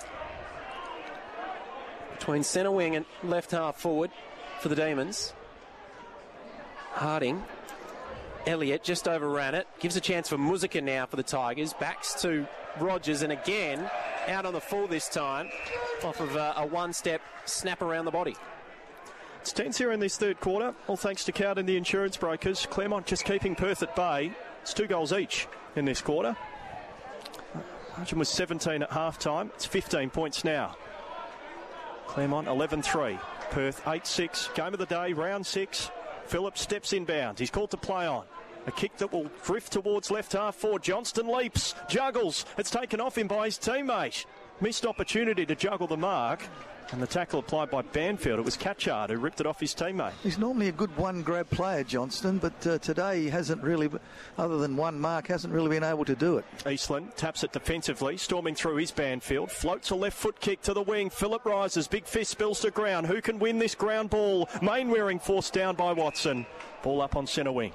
between centre wing and left half forward for the Demons. Harding. Elliott just overran it. Gives a chance for Muzika now for the Tigers. Backs to Rogers and again out on the full this time off of a one-step snap around the body. It's tense here in this third quarter. All thanks to Cowden, the insurance brokers. Claremont just keeping Perth at bay. It's 2 goals each in this quarter. Margin was 17 at half-time. It's 15 points now. Claremont 11-3. Perth 8-6. Game of the day, round 6. Phillips steps inbounds. He's called to play on. A kick that will drift towards left half forward. Johnston leaps, juggles. It's taken off him by his teammate. Missed opportunity to juggle the mark. And the tackle applied by Banfield. It was Catchard who ripped it off his teammate. He's normally a good one-grab player, Johnston, but today he hasn't really, other than one mark, hasn't really been able to do it. Eastland taps it defensively, storming through his Banfield. Floats a left foot kick to the wing. Phillip rises, big fist spills to ground. Who can win this ground ball? Mainwaring forced down by Watson. Ball up on centre wing.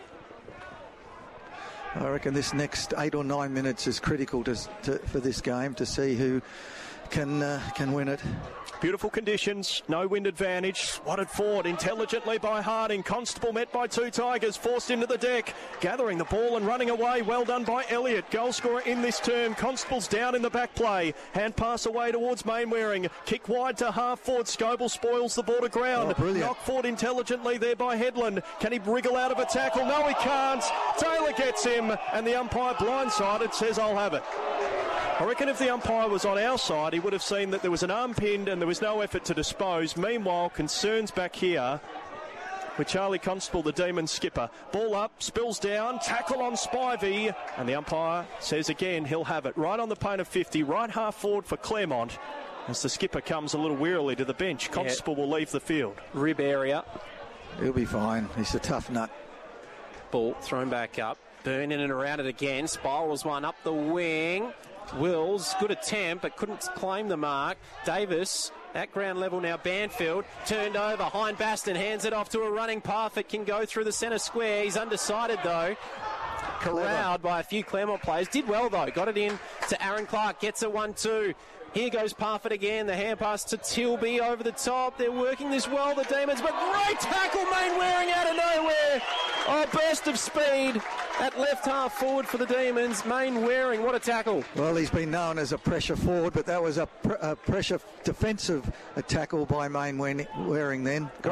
I reckon this next 8 or 9 minutes is critical for this game to see who can win it. Beautiful conditions, no wind advantage. Swatted forward intelligently by Harding. Constable met by two Tigers, forced into the deck. Gathering the ball and running away. Well done by Elliott. Goal scorer in this term. Constable's down in the back play. Hand pass away towards Mainwaring. Kick wide to half forward. Scoble spoils the ball to ground. Knock forward intelligently there by Headland. Can he wriggle out of a tackle? No, he can't. Taylor gets him, and the umpire blindsided says, I'll have it. I reckon if the umpire was on our side, he would have seen that there was an arm pinned and there was no effort to dispose. Meanwhile, concerns back here with Charlie Constable, the Demon skipper. Ball up, spills down, tackle on Spivey, and the umpire says again he'll have it. Right on the paint of 50, right half forward for Claremont, as the skipper comes a little wearily to the bench. Constable will leave the field. Rib area. He'll be fine. He's a tough nut. Ball thrown back up. Burn in and around it again. Spirals one up the wing. Wills, good attempt, but couldn't claim the mark. Davis at ground level now. Banfield turned over. Hind Baston hands it off to a running Parfitt. Can go through the centre square. He's undecided though. Corralled by a few Claremont players. Did well though. Got it in to Aaron Clark. Gets a 1-2. Here goes Parfitt again. The hand pass to Tilby over the top. They're working this well, the Demons, but great tackle, Mainwaring out of nowhere. Oh, burst of speed at left half forward for the Demons. Mainwaring, what a tackle. Well, he's been known as a pressure forward, but that was a pressure defensive tackle by Mainwaring then.